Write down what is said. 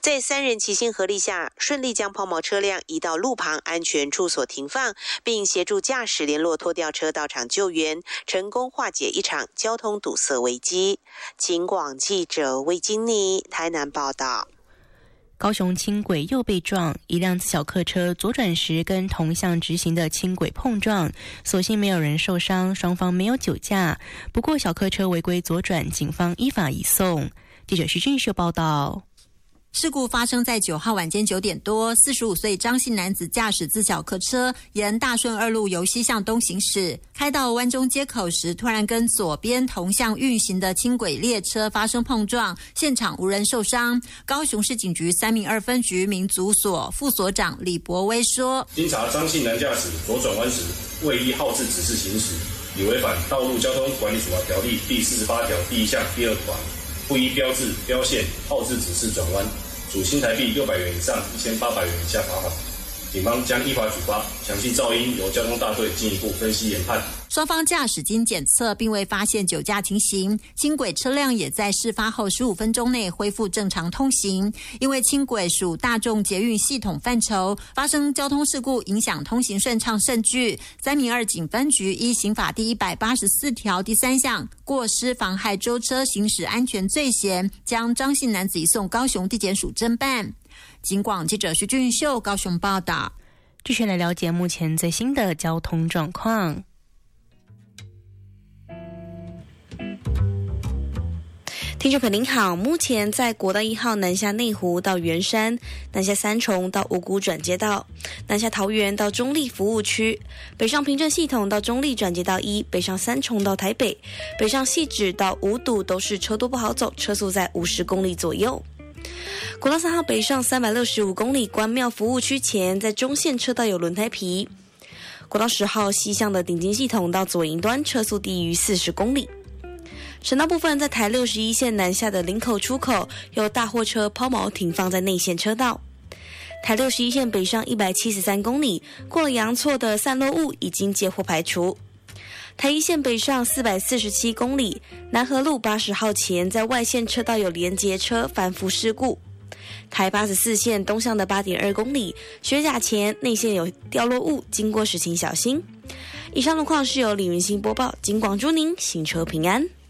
在3人齐心合力下，顺利将抛锚车辆移到路旁安全处所停放，并协助驾驶联络拖吊车到场救援，成功化解一场交通堵塞危机。警广记者魏金妮台南报道。 高雄轻轨又被撞，一辆小客车左转时跟同向直行的轻轨碰撞，所幸没有人受伤，双方没有酒驾。不过小客车违规左转，警方依法移送。记者徐俊秀报道。 事故发生在9号晚间9点多，45岁张姓男子驾驶自小客车沿大顺2路由西向东行驶，开到湾中街口时，突然跟左边同向运行的轻轨列车发生碰撞，现场无人受伤。高雄市警局3名2分局民族所副所长李博威说： 经查，张姓男驾驶左转弯时未依号志指示行驶，已违反《道路交通管理处罚条例》第48条第1项第2款，不依标志、标线、号志指示转弯，处新台币600元以上1800元以下罚款。警方将依法处罚，详细噪音由交通大队进一步分析研判。 双方驾驶经检测并未发现酒驾情形，轻轨车辆也在事发后15分钟内恢复正常通行。因为轻轨属大众捷运系统范畴，发生交通事故影响通行顺畅甚巨。3名2警分局依刑法第184条第3项过失妨害舟车行驶安全罪嫌，将张姓男子移送高雄地检署侦办。警广记者徐俊秀高雄报道。 继续来了解目前最新的交通状况。听众朋友您好，目前在国道1号南下内湖到圆山，南下三重到五股转接道，南下桃园到中立服务区，北上平镇系统到中立转接道1，北上三重到台北，北上汐止到五堵都是车多不好走，车速在50公里左右。国道3号北上365公里关庙服务区前，在中线车道有轮胎皮。国道10号西向的顶金系统到左营端车速低于40公里。省道部分，在台61线南下的林口出口有大货车抛锚停放在内线车道。台61线北上173公里，过了阳错的散落物已经接获排除。台1线北上447公里，南河路80号前在外线车道有连结车翻覆事故。台84线东向的8.2公里，学甲前内线有掉落物，经过时请小心。以上路况是由李云欣播报，警广祝您行车平安。